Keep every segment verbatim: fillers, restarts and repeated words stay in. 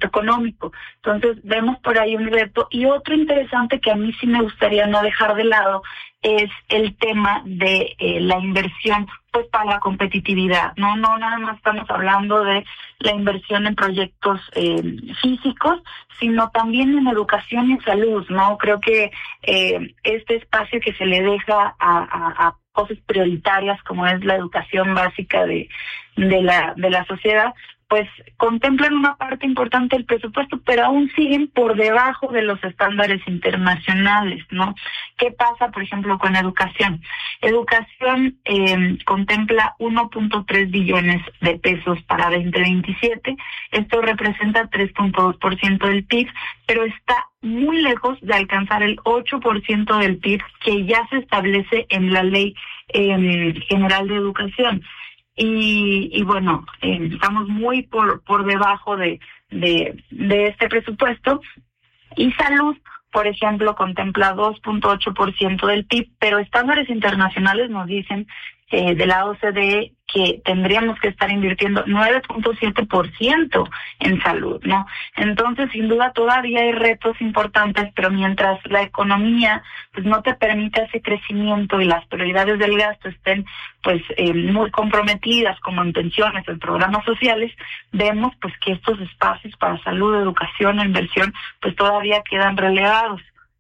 crecimiento económico. Entonces vemos por ahí un reto. Y otro interesante que a mí sí me gustaría no dejar de lado es el tema de eh, la inversión pues para la competitividad. No, no nada más estamos hablando de la inversión en proyectos eh, físicos, sino también en educación y en salud, ¿no? Creo que eh, este espacio que se le deja a, a, a cosas prioritarias como es la educación básica de, de la de la sociedad, pues contemplan una parte importante del presupuesto, pero aún siguen por debajo de los estándares internacionales, ¿no? ¿Qué pasa, por ejemplo, con educación? Educación eh, contempla uno punto tres billones de pesos para veinte veintisiete. Esto representa tres punto dos por ciento del P I B, pero está muy lejos de alcanzar el ocho por ciento del P I B que ya se establece en la Ley eh, General de Educación. Y, y bueno, eh, estamos muy por por debajo de, de de este presupuesto. Y salud, por ejemplo, contempla dos punto ocho por ciento del P I B, pero estándares internacionales nos dicen eh, de la O C D E que tendríamos que estar invirtiendo nueve punto siete por ciento en salud, ¿no? Entonces, sin duda, todavía hay retos importantes, pero mientras la economía pues no te permita ese crecimiento y las prioridades del gasto estén pues eh, muy comprometidas, como en pensiones, en programas sociales, vemos pues que estos espacios para salud, educación e inversión pues todavía quedan relegados.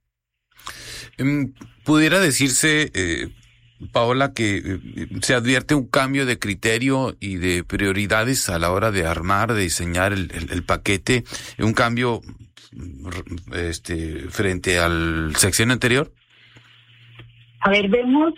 ¿Pudiera decirse, eh, Paola, que eh, se advierte un cambio de criterio y de prioridades a la hora de armar, de diseñar el, el, el paquete, un cambio este frente al sexenio anterior? A ver, vemos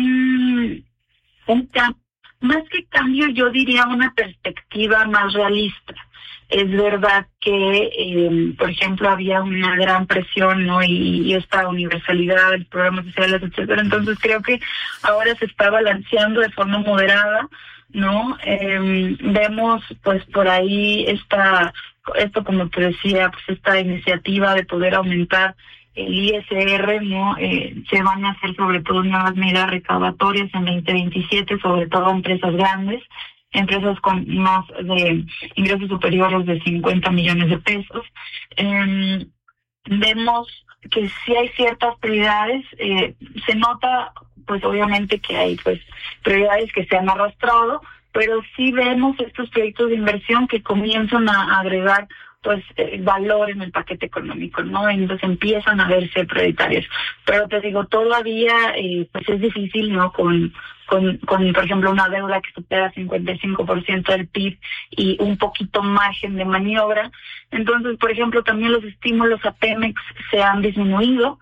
un, un cambio, más que cambio, yo diría una perspectiva más realista. Es verdad que, eh, por ejemplo, había una gran presión, ¿no? Y, y esta universalidad de los programas sociales, etcétera. Entonces creo que ahora se está balanceando de forma moderada, ¿no? Eh, vemos, pues, por ahí esta, esto como te decía, pues esta iniciativa de poder aumentar el I S R, ¿no? Eh, se van a hacer sobre todo nuevas medidas recaudatorias en veinte veintisiete, sobre todo a empresas grandes, empresas con más de ingresos superiores de cincuenta millones de pesos. Eh, vemos que sí hay ciertas prioridades, eh, se nota pues obviamente que hay pues prioridades que se han arrastrado, pero sí vemos estos proyectos de inversión que comienzan a agregar pues eh, valor en el paquete económico, ¿no? Entonces empiezan a verse prioritarios. Pero te digo, todavía eh, pues es difícil, ¿no? Con, con, con, por ejemplo, una deuda que supera cincuenta y cinco por ciento del P I B y un poquito margen de maniobra. Entonces, por ejemplo, también los estímulos a Pemex se han disminuido.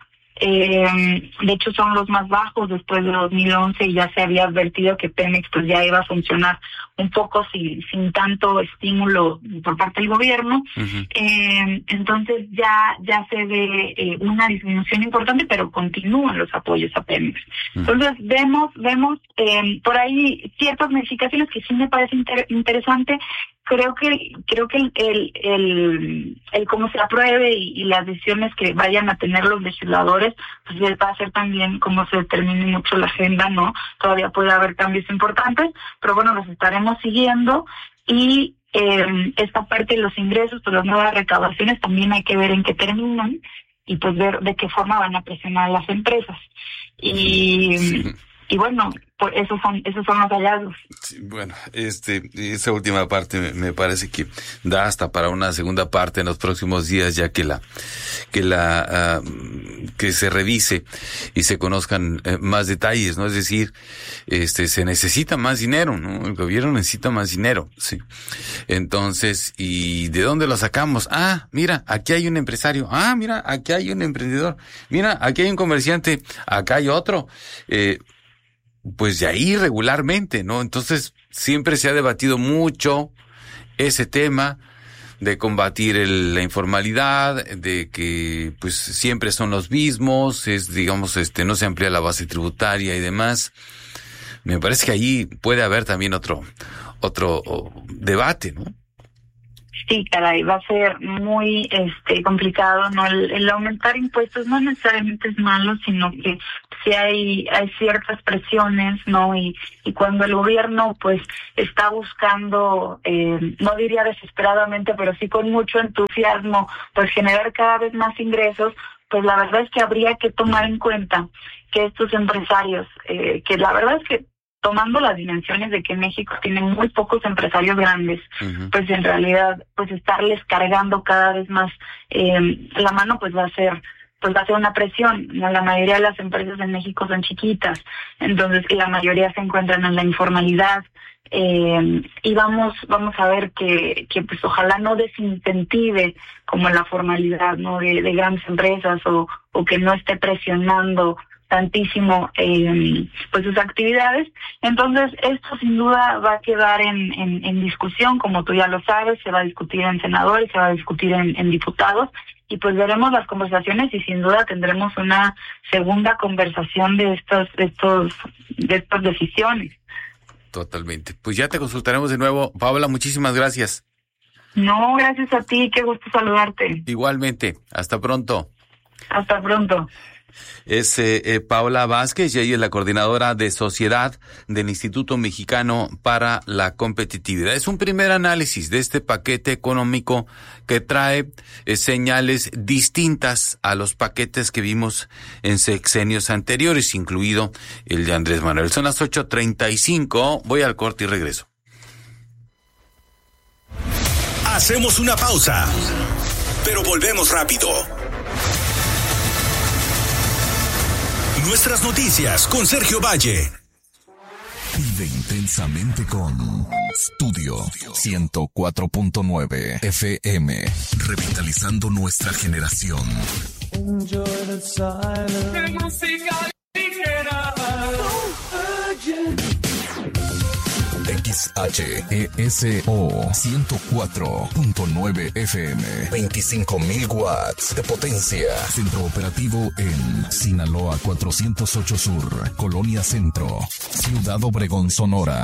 Eh, de hecho son los más bajos después de dos mil once y ya se había advertido que Pemex pues ya iba a funcionar un poco sin, sin tanto estímulo por parte del gobierno. Uh-huh. Eh, entonces ya ya se ve eh, una disminución importante, pero continúan los apoyos a Pemex. Uh-huh. Entonces vemos vemos eh, por ahí ciertas modificaciones que sí me parece inter- interesante. Creo que creo que el el el, el cómo se apruebe y, y las decisiones que vayan a tener los legisladores, pues va a ser también cómo se determine mucho la agenda, ¿no? Todavía puede haber cambios importantes, pero bueno, los estaremos siguiendo. Y eh, esta parte de los ingresos, pues las nuevas recaudaciones también hay que ver en qué terminan y pues ver de qué forma van a presionar a las empresas. Y sí. Y bueno, pues esos son esos son los hallazgos. Sí, bueno, este esa última parte me, me parece que da hasta para una segunda parte en los próximos días, ya que la que la uh, que se revise y se conozcan eh, más detalles, ¿no? Es decir, este se necesita más dinero, ¿no? El gobierno necesita más dinero, sí. Entonces, ¿y de dónde lo sacamos? Ah, mira, aquí hay un empresario. Ah, mira, aquí hay un emprendedor. Mira, aquí hay un comerciante. Acá hay otro. Eh, pues de ahí regularmente, ¿no? Entonces siempre se ha debatido mucho ese tema de combatir el, la informalidad, de que pues siempre son los mismos, es digamos este no se amplía la base tributaria y demás. Me parece que ahí puede haber también otro otro debate, ¿no? Sí, caray, va a ser muy este complicado, ¿no? El, el aumentar impuestos no necesariamente es malo, sino que sí hay hay ciertas presiones, ¿no? Y y cuando el gobierno pues está buscando, eh, no diría desesperadamente, pero sí con mucho entusiasmo, pues generar cada vez más ingresos, pues la verdad es que habría que tomar en cuenta que estos empresarios, eh, que la verdad es que tomando las dimensiones de que México tiene muy pocos empresarios grandes, uh-huh. pues en realidad, pues estarles cargando cada vez más eh, la mano, pues va a ser, pues va a ser una presión. La mayoría de las empresas en México son chiquitas, entonces la mayoría se encuentran en la informalidad, eh, y vamos, vamos a ver que, que pues ojalá no desincentive como la formalidad, ¿no? De, de grandes empresas o, o que no esté presionando tantísimo eh, pues sus actividades. Entonces esto sin duda va a quedar en, en, en discusión, como tú ya lo sabes, se va a discutir en senadores, se va a discutir en, en diputados, y pues veremos las conversaciones y sin duda tendremos una segunda conversación de estos, de estos, de estas decisiones. Totalmente. Pues ya te consultaremos de nuevo. Paola, muchísimas gracias. No, gracias a ti, qué gusto saludarte. Igualmente, hasta pronto. Hasta pronto. Es eh, eh, Paola Vázquez, y ella es la coordinadora de sociedad del Instituto Mexicano para la Competitividad. Es un primer análisis de este paquete económico que trae eh, señales distintas a los paquetes que vimos en sexenios anteriores, incluido el de Andrés Manuel. Son las ocho treinta y cinco, voy al corte y regreso. Hacemos una pausa, pero volvemos rápido. Nuestras noticias con Sergio Valle. Vive intensamente con Studio ciento cuatro punto nueve F M, revitalizando nuestra generación. X H E S O ciento cuatro punto nueve F M, veinticinco mil watts de potencia. Centro operativo en Sinaloa cuatrocientos ocho Sur, Colonia Centro, Ciudad Obregón, Sonora.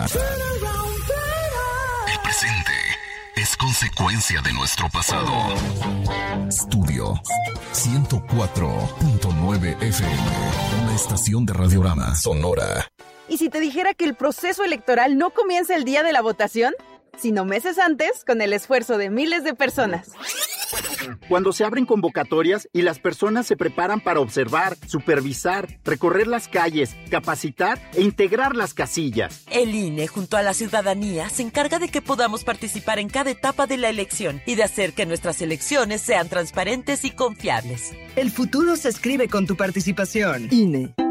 El presente es consecuencia de nuestro pasado. Studio ciento cuatro punto nueve F M, una estación de Radiorama Sonora. ¿Y si te dijera que el proceso electoral no comienza el día de la votación, sino meses antes, con el esfuerzo de miles de personas? Cuando se abren convocatorias y las personas se preparan para observar, supervisar, recorrer las calles, capacitar e integrar las casillas. El I N E, junto a la ciudadanía, se encarga de que podamos participar en cada etapa de la elección y de hacer que nuestras elecciones sean transparentes y confiables. El futuro se escribe con tu participación. I N E.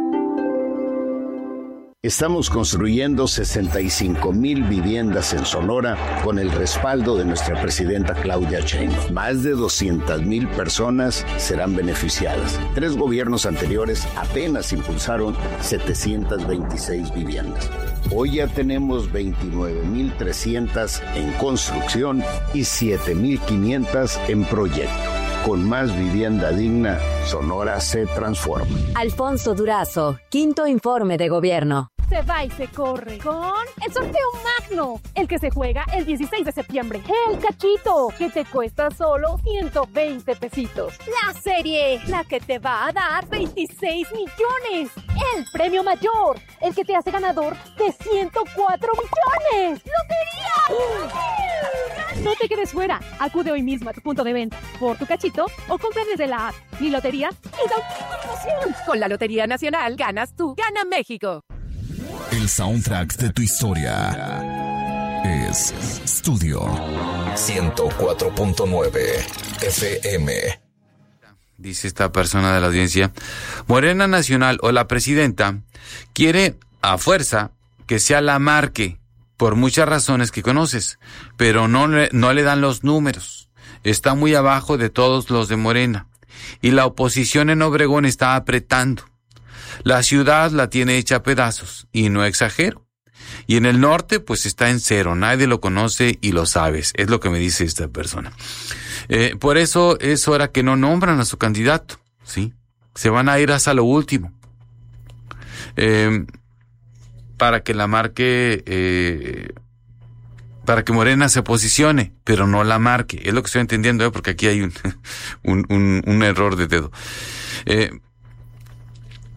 Estamos construyendo sesenta y cinco mil viviendas en Sonora con el respaldo de nuestra presidenta Claudia Sheinbaum. Más de doscientas mil personas serán beneficiadas. Tres gobiernos anteriores apenas impulsaron setecientas veintiséis viviendas. Hoy ya tenemos veintinueve mil trescientas en construcción y siete mil quinientas en proyecto. Con más vivienda digna, Sonora se transforma. Alfonso Durazo, quinto informe de gobierno. Se va y se corre con el sorteo magno, el que se juega el dieciséis de septiembre. El cachito, que te cuesta solo ciento veinte pesitos. La serie, la que te va a dar veintiséis millones. El premio mayor, el que te hace ganador de ciento cuatro millones. ¡Lotería! No te quedes fuera. Acude hoy mismo a tu punto de venta por tu cachito o compra desde la app. Mi lotería es auténtica emoción. Con la Lotería Nacional ganas tú, gana México. El soundtrack de tu historia es Studio ciento cuatro punto nueve F M. Dice esta persona de la audiencia, Morena Nacional o la presidenta quiere a fuerza que sea la Marque por muchas razones que conoces, pero no le, no le dan los números. Está muy abajo de todos los de Morena y la oposición en Obregón está apretando. La ciudad la tiene hecha a pedazos, y no exagero. Y en el norte, pues está en cero, nadie lo conoce y lo sabes, es lo que me dice esta persona. Eh, por eso es hora que no nombran a su candidato, ¿sí? Se van a ir hasta lo último. Eh, para que la Marque, eh, para que Morena se posicione, pero no la Marque. Es lo que estoy entendiendo, ¿eh? Porque aquí hay un, un, un, un error de dedo. Eh,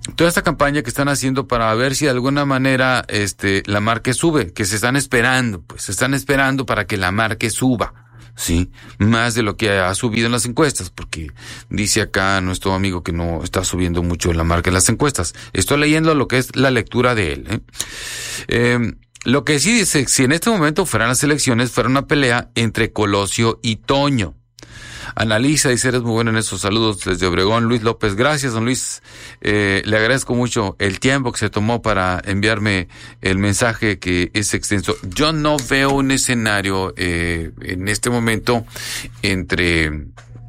toda esta campaña que están haciendo para ver si de alguna manera este la Marque sube, que se están esperando, pues se están esperando para que la Marque suba. Sí, más de lo que ha subido en las encuestas, porque dice acá nuestro amigo que no está subiendo mucho la Marque en las encuestas. Estoy leyendo lo que es la lectura de él. ¿eh? Eh, lo que sí dice, si en este momento fueran las elecciones, fuera una pelea entre Colosio y Toño. Analiza, dice, eres muy bueno en esos saludos desde Obregón. Luis López, gracias, don Luis. Eh, le agradezco mucho el tiempo que se tomó para enviarme el mensaje que es extenso. Yo no veo un escenario eh, en este momento entre,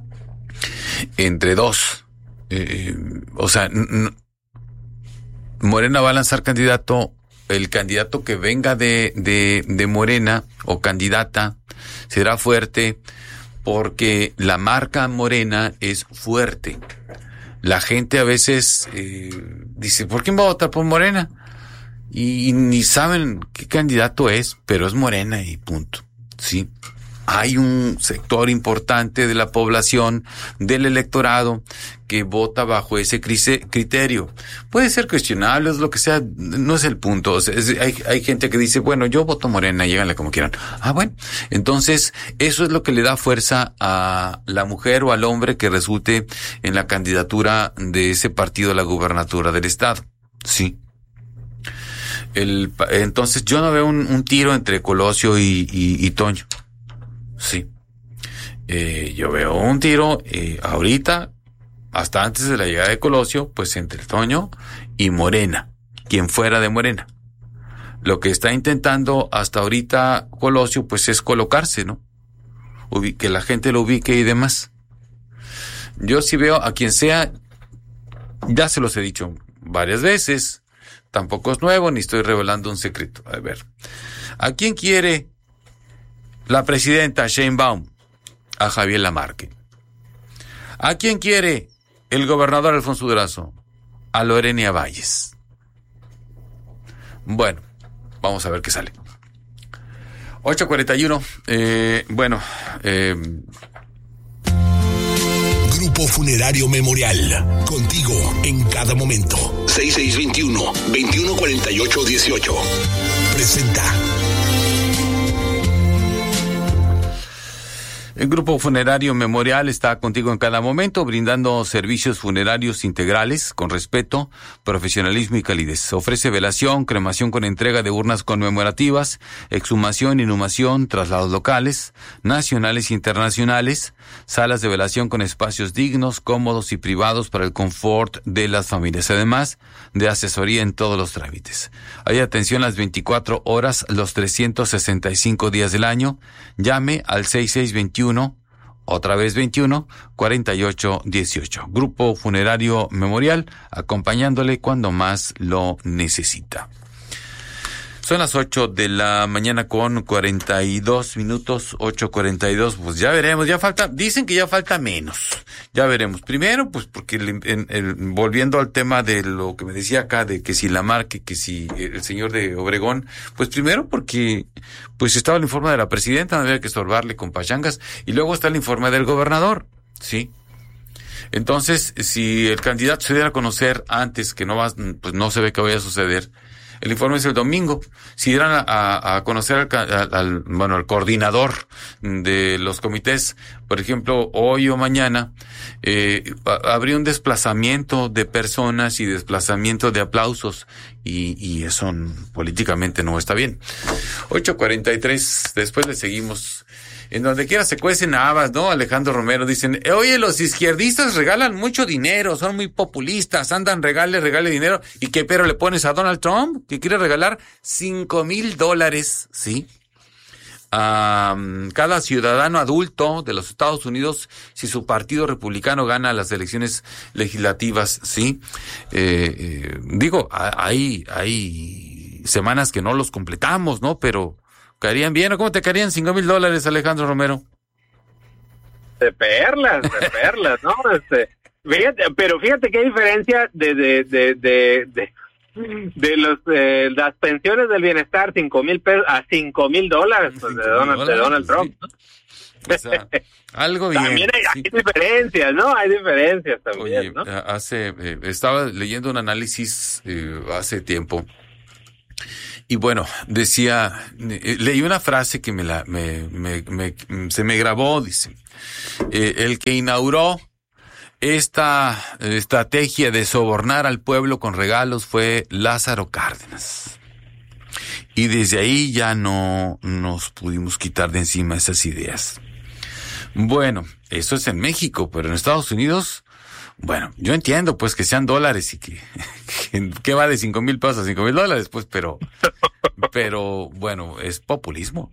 entre dos. Eh, o sea, n- Morena va a lanzar candidato, el candidato que venga de, de, de Morena o candidata será fuerte, porque la marca Morena es fuerte. La gente a veces eh, dice, ¿por quién va a votar por Morena? Y, y ni saben qué candidato es, pero es Morena y punto. Sí. Hay un sector importante de la población, del electorado, que vota bajo ese criterio. Puede ser cuestionable, es lo que sea, no es el punto. O sea, es, hay, hay gente que dice, bueno, yo voto Morena, lléganle como quieran. Ah, bueno. Entonces, eso es lo que le da fuerza a la mujer o al hombre que resulte en la candidatura de ese partido a la gubernatura del estado. Sí. El, entonces, yo no veo un, un tiro entre Colosio y, y, y Toño. Sí. Eh, yo veo un tiro eh, ahorita, hasta antes de la llegada de Colosio, pues entre Toño y Morena, quien fuera de Morena. Lo que está intentando hasta ahorita Colosio, pues es colocarse, ¿no? Ubi- que la gente lo ubique y demás. Yo sí veo a quien sea, ya se los he dicho varias veces, tampoco es nuevo, ni estoy revelando un secreto. A ver, ¿a quién quiere la presidenta Sheinbaum? A Javier Lamarque. ¿A quién quiere el gobernador Alfonso Durazo? A Lorena Valles. Bueno, vamos a ver qué sale. ocho cuarenta y uno. Eh, bueno, eh, Grupo Funerario Memorial. Contigo en cada momento. seis seis dos uno, veintiuno cuarenta y ocho dieciocho. Presenta. El Grupo Funerario Memorial está contigo en cada momento, brindando servicios funerarios integrales con respeto, profesionalismo y calidez. Ofrece velación, cremación con entrega de urnas conmemorativas, exhumación, inhumación, traslados locales, nacionales e internacionales, salas de velación con espacios dignos, cómodos y privados para el confort de las familias, además de asesoría en todos los trámites. Hay atención las veinticuatro horas, los trescientos sesenta y cinco días del año. Llame al seis seis dos uno, otra vez veintiuno, cuarenta y ocho dieciocho. Grupo Funerario Memorial, acompañándole cuando más lo necesita. Son las ocho de la mañana con cuarenta y dos minutos, ocho cuarenta y dos, pues ya veremos, ya falta, dicen que ya falta menos, ya veremos. Primero, pues porque el, el, el, volviendo al tema de lo que me decía acá, de que si Lamarque, que si el señor de Obregón, pues primero porque pues estaba el informe de la presidenta, no había que estorbarle con pachangas, y luego está el informe del gobernador, ¿sí? Entonces, si el candidato se diera a conocer antes, que no va, pues no se ve que vaya a suceder, el informe es el domingo. Si dieran a, a, a conocer al, al, al, bueno, al coordinador de los comités, por ejemplo, hoy o mañana, eh, habría un desplazamiento de personas y desplazamiento de aplausos, y, y eso políticamente no está bien. ocho cuarenta y tres, después le seguimos. En donde quiera se cuecen habas, ¿no? Alejandro Romero dicen, oye, los izquierdistas regalan mucho dinero, son muy populistas, andan regale, regale dinero, y qué pero le pones a Donald Trump, que quiere regalar cinco mil dólares, ¿sí? A um, cada ciudadano adulto de los Estados Unidos, si su partido republicano gana las elecciones legislativas, ¿sí? Eh, eh, digo, hay, hay semanas que no los completamos, ¿no? Pero ¿caerían bien o cómo te caerían cinco mil dólares, Alejandro Romero? De perlas, de perlas, ¿no? Este, fíjate, pero fíjate qué diferencia de de de de de, de los eh, las pensiones del bienestar, cinco mil pesos a cinco mil dólares, pues, de Donald, de Donald Trump. O sea, algo bien. También hay, sí. hay diferencias, ¿no? Hay diferencias también, Oye, ¿no? hace, eh, estaba leyendo un análisis eh, hace tiempo y bueno, decía, eh, leí una frase que me la, me, me, me, se me grabó, dice, eh, el que inauguró esta estrategia de sobornar al pueblo con regalos fue Lázaro Cárdenas. Y desde ahí ya no nos pudimos quitar de encima esas ideas. Bueno, eso es en México, pero en Estados Unidos, bueno, yo entiendo pues que sean dólares y que, que, que va de cinco mil pesos a cinco mil dólares, pues, pero, pero bueno, es populismo.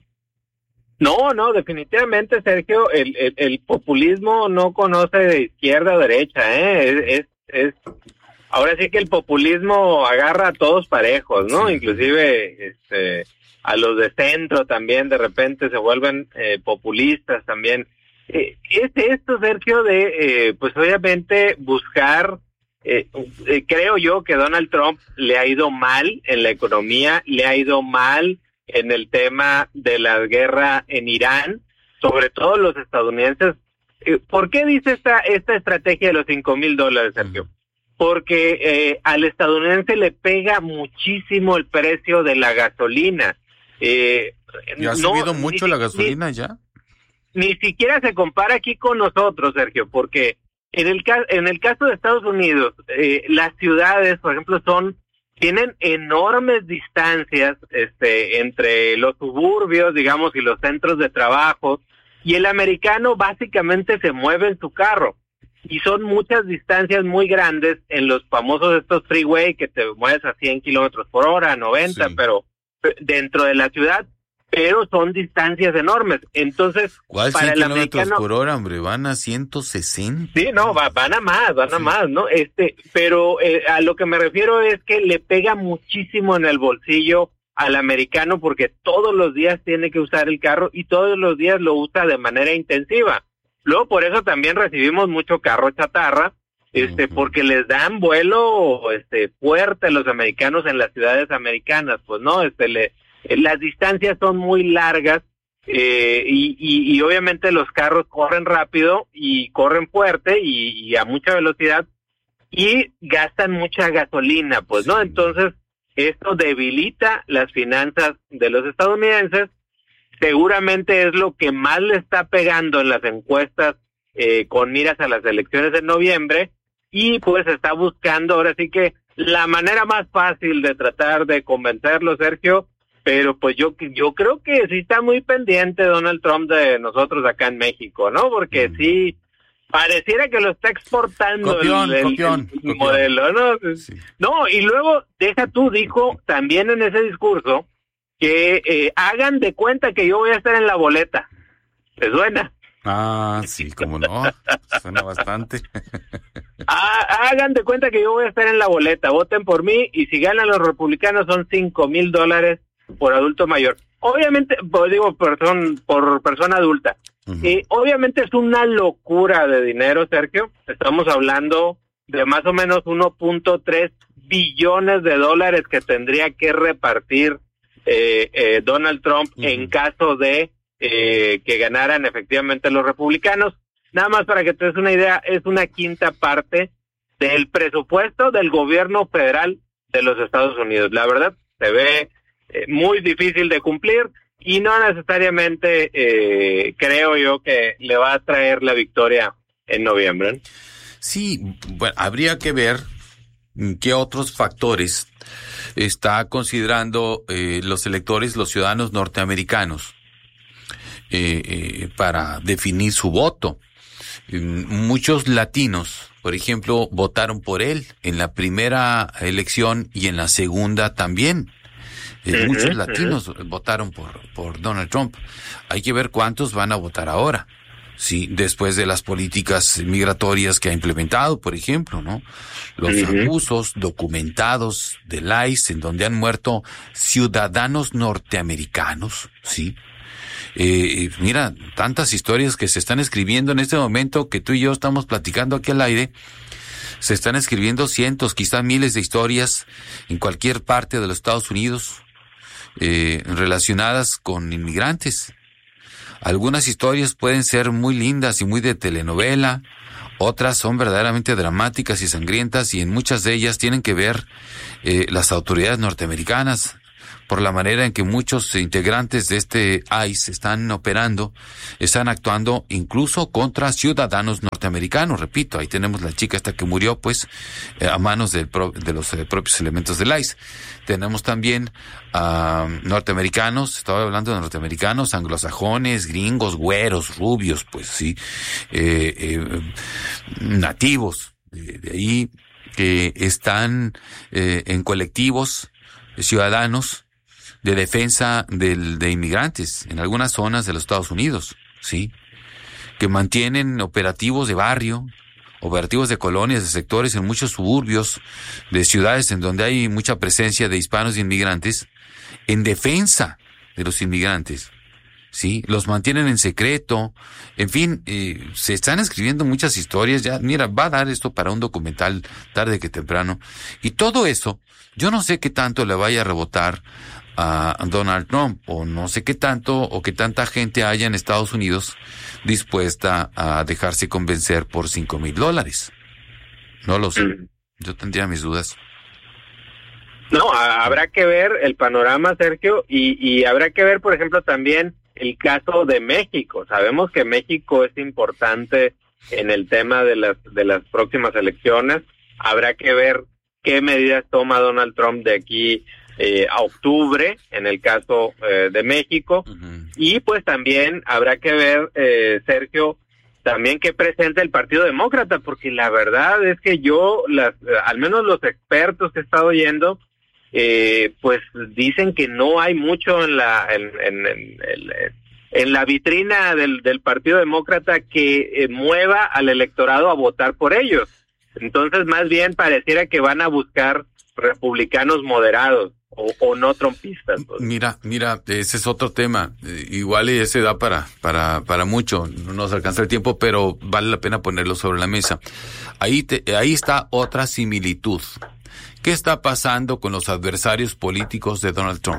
No, no, definitivamente, Sergio, el, el, el populismo no conoce de izquierda o derecha, ¿eh? Es, es, es, ahora sí que el populismo agarra a todos parejos, ¿no? Sí. Inclusive, este, a los de centro también de repente se vuelven eh, populistas también. Eh, es esto, Sergio, de, eh, pues obviamente buscar, eh, eh, creo yo que Donald Trump le ha ido mal en la economía, le ha ido mal en el tema de la guerra en Irán, sobre todo los estadounidenses. ¿Por qué dice esta esta estrategia de los cinco mil dólares, Sergio? Porque eh, al estadounidense le pega muchísimo el precio de la gasolina. Eh, ¿Ya ha no, subido mucho ni, la gasolina ni, ya? Ni siquiera se compara aquí con nosotros, Sergio, porque en el, en el caso de Estados Unidos, eh, las ciudades, por ejemplo, son tienen enormes distancias este, entre los suburbios, digamos, y los centros de trabajo, y el americano básicamente se mueve en su carro, y son muchas distancias muy grandes en los famosos estos freeway que te mueves a cien kilómetros por hora, noventa, sí. Pero dentro de la ciudad, pero son distancias enormes. Entonces, ¿cuál para cien el kilómetros americano, por hora, hombre? Van a ciento sesenta. Sí, no, va, van a más, van a sí. más, ¿no? Este, pero eh, a lo que me refiero es que le pega muchísimo en el bolsillo al americano porque todos los días tiene que usar el carro y todos los días lo usa de manera intensiva. Luego, por eso también recibimos mucho carro chatarra, este, uh-huh. porque les dan vuelo, este, fuerte a los americanos en las ciudades americanas, pues, ¿no? Este, le las distancias son muy largas eh, y, y, y obviamente los carros corren rápido y corren fuerte y, y a mucha velocidad y gastan mucha gasolina, pues, ¿no? Entonces, esto debilita las finanzas de los estadounidenses. Seguramente es lo que más le está pegando en las encuestas eh, con miras a las elecciones de noviembre y pues está buscando ahora sí que la manera más fácil de tratar de convencerlo, Sergio. Pero pues yo yo creo que sí está muy pendiente Donald Trump de nosotros acá en México, ¿no? Porque mm. sí, pareciera que lo está exportando copión, el, el, copión, el copión. modelo, ¿no? Sí. No, y luego, deja tú, dijo también en ese discurso que eh, hagan de cuenta que yo voy a estar en la boleta. ¿Te suena? Ah, sí, cómo no, suena bastante. ah, hagan de cuenta que yo voy a estar en la boleta, voten por mí y si ganan los republicanos son cinco mil dólares por adulto mayor. Obviamente, pues digo, person, por persona adulta. Uh-huh. Eh, obviamente es una locura de dinero, Sergio. Estamos hablando de más o menos uno punto tres billones de dólares que tendría que repartir eh, eh, Donald Trump uh-huh. en caso de eh, que ganaran efectivamente los republicanos. Nada más para que te des una idea, es una quinta parte del presupuesto del gobierno federal de los Estados Unidos. La verdad, se ve Eh, muy difícil de cumplir y no necesariamente eh, creo yo que le va a traer la victoria en noviembre. Sí, bueno, habría que ver qué otros factores está considerando eh, los electores, los ciudadanos norteamericanos eh, eh, para definir su voto. Eh, muchos latinos, por ejemplo, votaron por él en la primera elección y en la segunda también. Eh, uh-huh, muchos latinos uh-huh. votaron por, por Donald Trump. Hay que ver cuántos van a votar ahora. Sí, después de las políticas migratorias que ha implementado, por ejemplo, ¿no? Los uh-huh. abusos documentados del I C E, en donde han muerto ciudadanos norteamericanos, sí. Eh, mira, tantas historias que se están escribiendo en este momento que tú y yo estamos platicando aquí al aire. Se están escribiendo cientos, quizás miles de historias en cualquier parte de los Estados Unidos eh, relacionadas con inmigrantes. Algunas historias pueden ser muy lindas y muy de telenovela, otras son verdaderamente dramáticas y sangrientas, y en muchas de ellas tienen que ver eh, las autoridades norteamericanas por la manera en que muchos integrantes de este ICE están operando, están actuando incluso contra ciudadanos norteamericanos. Repito, ahí tenemos la chica esta que murió, pues, eh, a manos del pro, de los eh, propios elementos del ICE. Tenemos también a uh, norteamericanos, estaba hablando de norteamericanos, anglosajones, gringos, güeros, rubios, pues sí, eh, eh, nativos, de, de ahí, que están eh, en colectivos ciudadanos de defensa del, de inmigrantes en algunas zonas de los Estados Unidos, sí, que mantienen operativos de barrio, operativos de colonias, de sectores en muchos suburbios de ciudades en donde hay mucha presencia de hispanos y inmigrantes, en defensa de los inmigrantes, sí, los mantienen en secreto, en fin, eh, se están escribiendo muchas historias, ya, mira, va a dar esto para un documental tarde que temprano, y todo eso, yo no sé qué tanto le vaya a rebotar a Donald Trump, o no sé qué tanto, o qué tanta gente haya en Estados Unidos dispuesta a dejarse convencer por cinco mil dólares. No lo sé. Mm. Yo tendría mis dudas. No, habrá que ver el panorama, Sergio, y, y habrá que ver, por ejemplo, también el caso de México. Sabemos que México es importante en el tema de las, de las próximas elecciones. Habrá que ver qué medidas toma Donald Trump de aquí Eh, a octubre, en el caso eh, de México, uh-huh. Y pues también habrá que ver, eh, Sergio, también qué presenta el Partido Demócrata, porque la verdad es que yo, las, al menos los expertos que he estado oyendo, eh, pues dicen que no hay mucho en la en, en, en, en, en la vitrina del, del Partido Demócrata que eh, mueva al electorado a votar por ellos. Entonces, más bien pareciera que van a buscar republicanos moderados. O, o no trompistas. Pues. Mira, mira, ese es otro tema. Eh, igual ese da para, para, para mucho. No nos alcanza el tiempo, pero vale la pena ponerlo sobre la mesa. Ahí te, ahí está otra similitud. ¿Qué está pasando con los adversarios políticos de Donald Trump?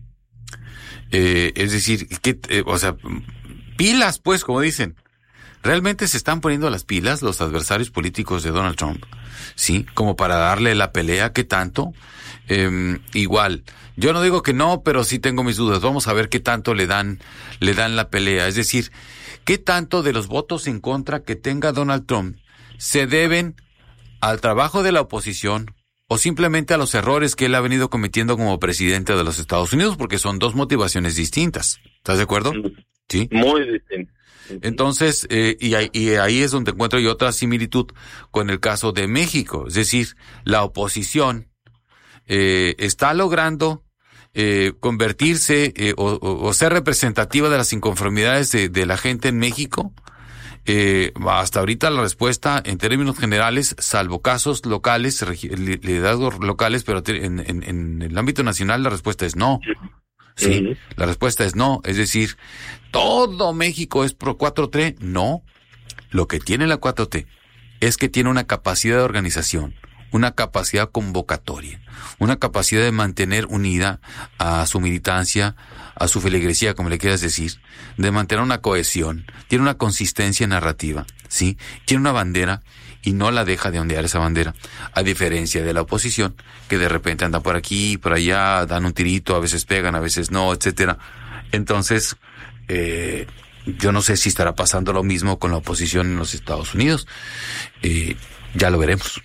Eh, es decir, que, eh, o sea, pilas, pues, como dicen. ¿Realmente se están poniendo las pilas los adversarios políticos de Donald Trump? Sí, como para darle la pelea. ¿Qué tanto? Eh, igual, yo no digo que no, pero sí tengo mis dudas. Vamos a ver qué tanto le dan, le dan la pelea. Es decir, qué tanto de los votos en contra que tenga Donald Trump se deben al trabajo de la oposición o simplemente a los errores que él ha venido cometiendo como presidente de los Estados Unidos, porque son dos motivaciones distintas. ¿Estás de acuerdo? Sí. Muy distintas. Entonces, eh, y, ahí, y ahí es donde encuentro yo otra similitud con el caso de México. Es decir, la oposición Eh, está logrando eh, convertirse eh, o, o, o ser representativa de las inconformidades de, de la gente en México. Eh, hasta ahorita la respuesta en términos generales, salvo casos locales, liderazgos locales, pero en, en, en el ámbito nacional la respuesta es no. Sí, uh-huh. La respuesta es no. Es decir, ¿todo México es pro cuatro T? No. Lo que tiene la cuatro T es que tiene una capacidad de organización, una capacidad convocatoria, una capacidad de mantener unida a su militancia, a su feligresía, como le quieras decir, de mantener una cohesión, tiene una consistencia narrativa, ¿sí? Tiene una bandera y no la deja de ondear esa bandera, a diferencia de la oposición, que de repente anda por aquí, por allá, dan un tirito, a veces pegan, a veces no, etcétera. Entonces, eh, yo no sé si estará pasando lo mismo con la oposición en los Estados Unidos. Eh, ya lo veremos.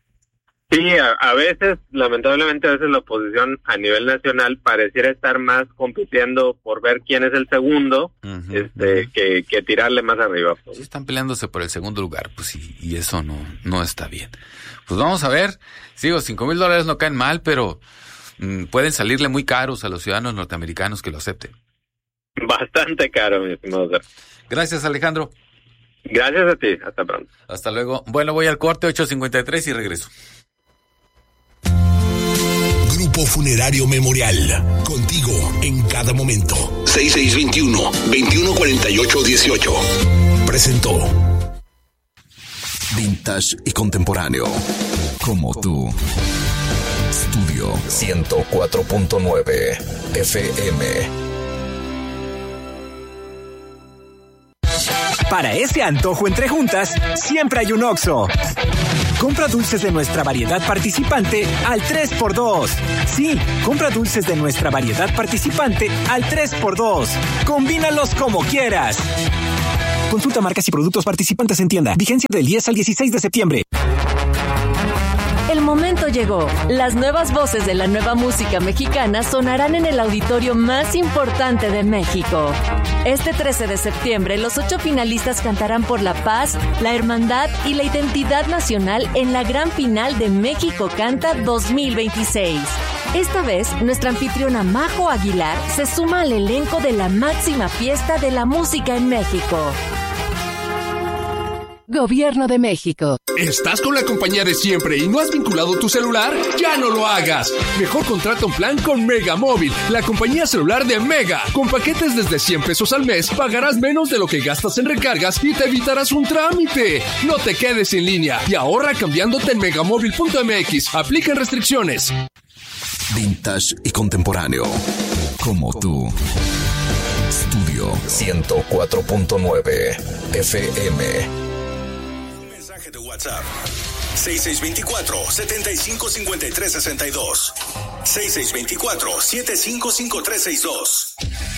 Sí, a, a veces, lamentablemente, a veces la oposición a nivel nacional pareciera estar más compitiendo por ver quién es el segundo, uh-huh, este, uh-huh. que, que tirarle más arriba. Pues. Sí, están peleándose por el segundo lugar, pues, y, y eso no, no está bien. Pues vamos a ver, sigo, cinco mil dólares no caen mal, pero mmm, pueden salirle muy caros a los ciudadanos norteamericanos que lo acepten. Bastante caro, mi estimado. Gracias, Alejandro. Gracias a ti, hasta pronto. Hasta luego. Bueno, voy al corte, ocho cincuenta y tres y regreso. Grupo Funerario Memorial, contigo en cada momento. seis seis dos uno, veintiuno cuarenta y ocho dieciocho. Presentó Vintage y Contemporáneo. Como tú. Estudio ciento cuatro punto nueve F M. Para ese antojo entre juntas, siempre hay un Oxxo. Compra dulces de nuestra variedad participante al tres por dos. Sí, compra dulces de nuestra variedad participante al tres por dos. Combínalos como quieras. Consulta marcas y productos participantes en tienda. Vigencia del diez al dieciséis de septiembre. El momento llegó. Las nuevas voces de la nueva música mexicana sonarán en el auditorio más importante de México. Este trece de septiembre, los ocho finalistas cantarán por la paz, la hermandad y la identidad nacional en la gran final de México Canta dos mil veintiséis. Esta vez, nuestra anfitriona Majo Aguilar se suma al elenco de la máxima fiesta de la música en México. Gobierno de México. ¿Estás con la compañía de siempre y no has vinculado tu celular? ¡Ya no lo hagas! Mejor contrata un plan con Mega Móvil, la compañía celular de Mega. Con paquetes desde cien pesos al mes, pagarás menos de lo que gastas en recargas y te evitarás un trámite. No te quedes sin línea y ahorra cambiándote en megamóvil punto m x. Aplican restricciones. Vintage y contemporáneo. Como tú. Estudio ciento cuatro punto nueve F M. De WhatsApp seis seis dos cuatro, siete cinco cinco tres seis dos seis seis dos cuatro, siete cinco cinco tres seis dos.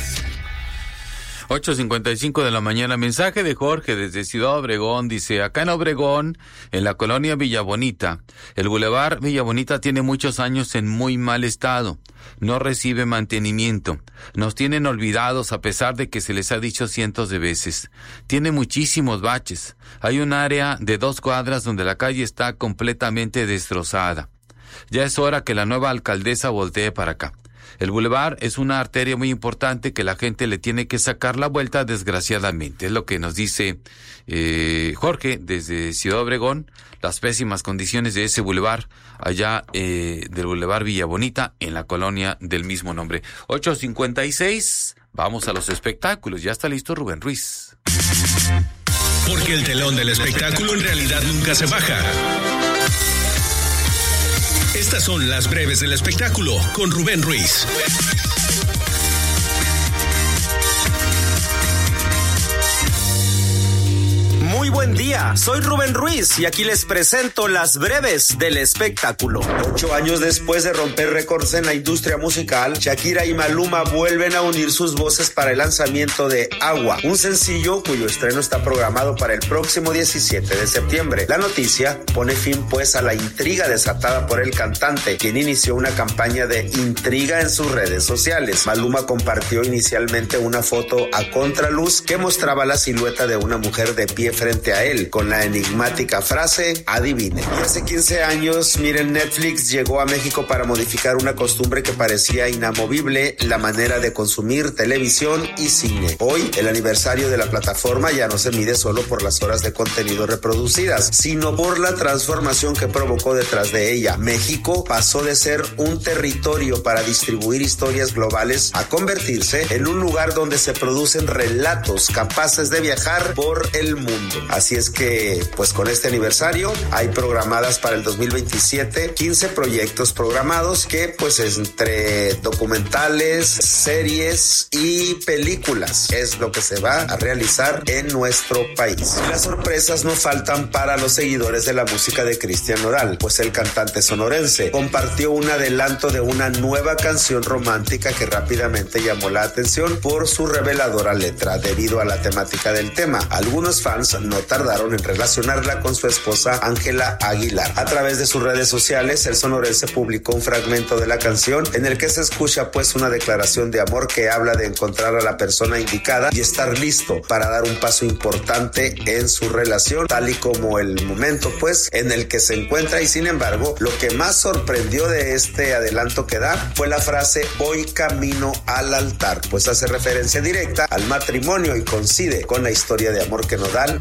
ocho cincuenta y cinco de la mañana. Mensaje de Jorge desde Ciudad Obregón. Dice, acá en Obregón, en la colonia Villa Bonita, el Boulevard Villa Bonita tiene muchos años en muy mal estado. No recibe mantenimiento. Nos tienen olvidados a pesar de que se les ha dicho cientos de veces. Tiene muchísimos baches. Hay un área de dos cuadras donde la calle está completamente destrozada. Ya es hora que la nueva alcaldesa voltee para acá. El bulevar es una arteria muy importante que la gente le tiene que sacar la vuelta, desgraciadamente. Es lo que nos dice eh, Jorge desde Ciudad Obregón, las pésimas condiciones de ese bulevar allá eh, del bulevar Villa Bonita en la colonia del mismo nombre. ocho cincuenta y seis, vamos a los espectáculos. Ya está listo Rubén Ruiz. Porque el telón del espectáculo en realidad nunca se baja. Estas son las breves del espectáculo con Rubén Ruiz. Muy buen día, soy Rubén Ruiz y aquí les presento las breves del espectáculo. Ocho años después de romper récords en la industria musical, Shakira y Maluma vuelven a unir sus voces para el lanzamiento de Agua, un sencillo cuyo estreno está programado para el próximo diecisiete de septiembre. La noticia pone fin pues a la intriga desatada por el cantante, quien inició una campaña de intriga en sus redes sociales. Maluma compartió inicialmente una foto a contraluz que mostraba la silueta de una mujer de pie frente a él, con la enigmática frase, adivine. Y hace quince años, miren, Netflix llegó a México para modificar una costumbre que parecía inamovible, la manera de consumir televisión y cine. Hoy, el aniversario de la plataforma ya no se mide solo por las horas de contenido reproducidas, sino por la transformación que provocó detrás de ella. México pasó de ser un territorio para distribuir historias globales a convertirse en un lugar donde se producen relatos capaces de viajar por el mundo. Así es que, pues con este aniversario, hay programadas para el dos mil veintisiete quince proyectos programados que, pues entre documentales, series y películas, es lo que se va a realizar en nuestro país. Las sorpresas no faltan para los seguidores de la música de Cristian Nodal, pues el cantante sonorense compartió un adelanto de una nueva canción romántica que rápidamente llamó la atención por su reveladora letra, debido a la temática del tema. Algunos fans no tardaron en relacionarla con su esposa Ángela Aguilar. A través de sus redes sociales, el sonorense publicó un fragmento de la canción en el que se escucha pues una declaración de amor que habla de encontrar a la persona indicada y estar listo para dar un paso importante en su relación, tal y como el momento pues en el que se encuentra. Y sin embargo, lo que más sorprendió de este adelanto que da fue la frase voy camino al altar, pues hace referencia directa al matrimonio y coincide con la historia de amor que Nodal y Ángela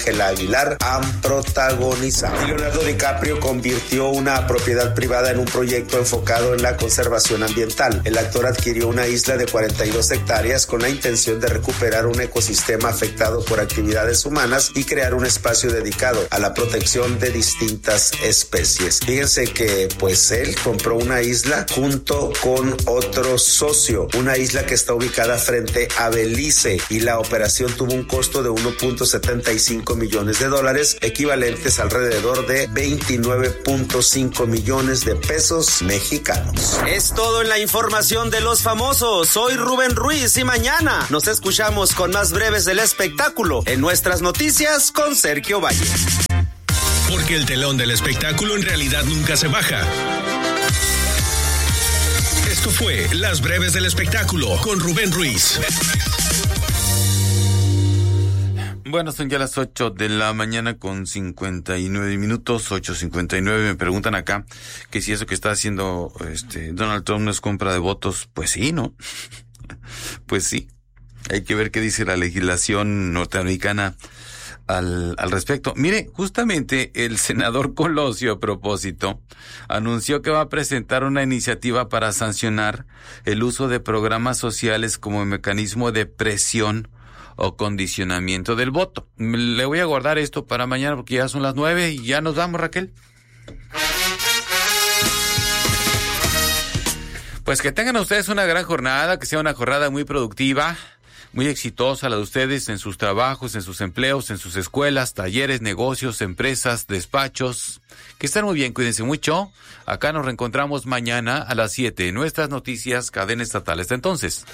Ángela Aguilar han protagonizado. Y Leonardo DiCaprio convirtió una propiedad privada en un proyecto enfocado en la conservación ambiental. El actor adquirió una isla de cuarenta y dos hectáreas con la intención de recuperar un ecosistema afectado por actividades humanas y crear un espacio dedicado a la protección de distintas especies. Fíjense que pues él compró una isla junto con otro socio, una isla que está ubicada frente a Belice, y la operación tuvo un costo de uno punto setenta y cinco millones de dólares, equivalentes alrededor de veintinueve punto cinco millones de pesos mexicanos. Es todo en la información de los famosos. Soy Rubén Ruiz y mañana nos escuchamos con más breves del espectáculo en nuestras noticias con Sergio Valle. Porque el telón del espectáculo en realidad nunca se baja. Esto fue Las Breves del Espectáculo con Rubén Ruiz. Bueno, son ya las ocho de la mañana con cincuenta y nueve minutos, ocho cincuenta y nueve. Me preguntan acá que si eso que está haciendo este Donald Trump no es compra de votos. Pues sí, ¿no? Pues sí. Hay que ver qué dice la legislación norteamericana al, al respecto. Mire, justamente el senador Colosio, a propósito, anunció que va a presentar una iniciativa para sancionar el uso de programas sociales como mecanismo de presión o condicionamiento del voto. Le voy a guardar esto para mañana porque ya son las nueve y ya nos vamos, Raquel. Pues que tengan ustedes una gran jornada, que sea una jornada muy productiva, muy exitosa la de ustedes en sus trabajos, en sus empleos, en sus escuelas, talleres, negocios, empresas, despachos. Que estén muy bien, cuídense mucho. Acá nos reencontramos mañana a las siete. Nuestras noticias, cadena estatal. Hasta entonces.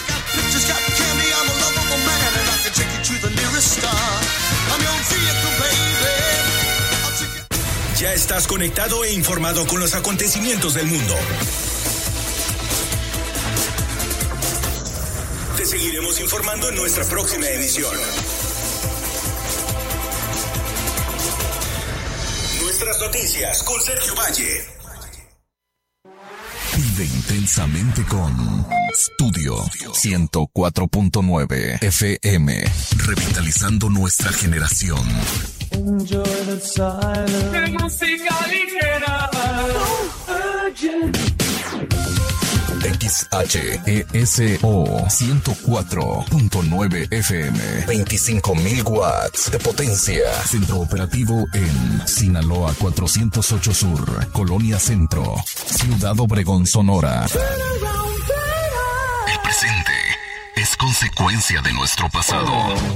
Ya estás conectado e informado con los acontecimientos del mundo. Te seguiremos informando en nuestra próxima emisión. Nuestras noticias con Sergio Valle. Vive intensamente con Studio ciento cuatro punto nueve F M, revitalizando nuestra generación. Enjoy the silence. Música ligera. X H E S O ciento cuatro punto nueve F M, veinticinco mil watts de potencia. Centro operativo en Sinaloa cuatrocientos ocho Sur, Colonia Centro, Ciudad Obregón, Sonora. El presente es consecuencia de nuestro pasado.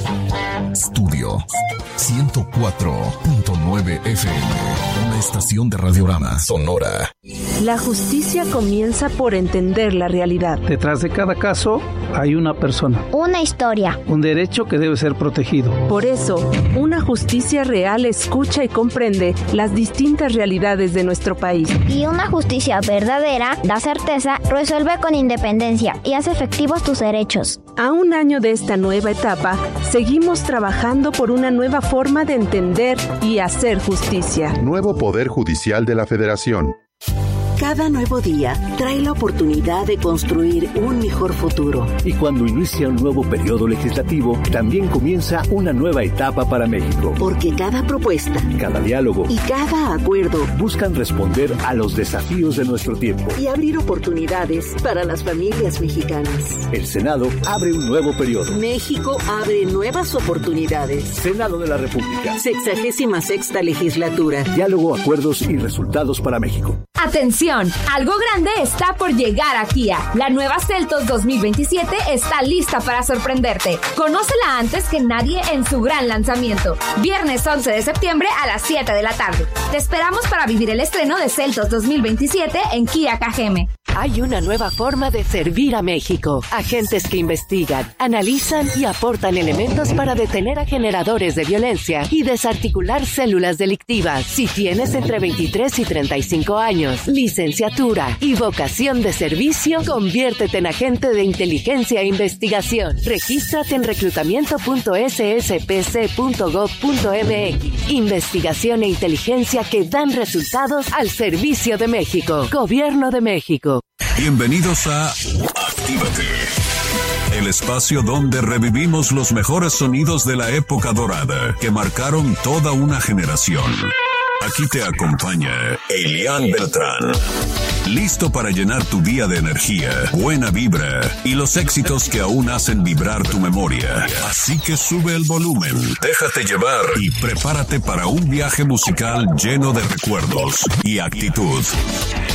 Studio ciento cuatro punto nueve F M, una estación de Radiorama Sonora. La justicia comienza por entender la realidad. Detrás de cada caso hay una persona. Una historia. Un derecho que debe ser protegido. Por eso, una justicia real escucha y comprende las distintas realidades de nuestro país. Y una justicia verdadera da certeza, resuelve con independencia y hace efectivos tus derechos. A un año de esta nueva etapa, seguimos trabajando por una nueva forma de entender y hacer justicia. Nuevo Poder Judicial de la Federación. Cada nuevo día trae la oportunidad de construir un mejor futuro. Y cuando inicia un nuevo periodo legislativo, también comienza una nueva etapa para México. Porque cada propuesta, cada diálogo y cada acuerdo buscan responder a los desafíos de nuestro tiempo y abrir oportunidades para las familias mexicanas. El Senado abre un nuevo periodo. México abre nuevas oportunidades. Senado de la República. Sexagésima sexta legislatura. Diálogo, acuerdos y resultados para México. ¡Atención! Algo grande está por llegar a Kia. La nueva Seltos dos mil veintisiete está lista para sorprenderte. Conócela antes que nadie en su gran lanzamiento. Viernes once de septiembre a las siete de la tarde. Te esperamos para vivir el estreno de Seltos dos mil veintisiete en Kia K G M. Hay una nueva forma de servir a México. Agentes que investigan, analizan y aportan elementos para detener a generadores de violencia y desarticular células delictivas. Si tienes entre veintitrés y treinta y cinco años, licenciatura y vocación de servicio, conviértete en agente de inteligencia e investigación. Regístrate en reclutamiento punto s s p c punto gov punto m x. Investigación e inteligencia que dan resultados al servicio de México. Gobierno de México. Bienvenidos a Actívate. el espacio donde revivimos los mejores sonidos de la época dorada que marcaron toda una generación. Aquí te acompaña Elian Beltrán. Listo para llenar tu día de energía, buena vibra y los éxitos que aún hacen vibrar tu memoria. Así que sube el volumen, déjate llevar y prepárate para un viaje musical lleno de recuerdos y actitud.